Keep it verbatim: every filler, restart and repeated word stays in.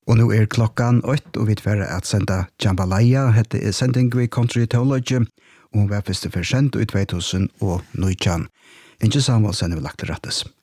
Og nu er klokkan åtte, og vi tverre at senda Jambalaya, hette er sending vi Country Theology, og hun var første for sendt i to tusen og nitton. Ikke Samuelsen er vi lagt til rettes.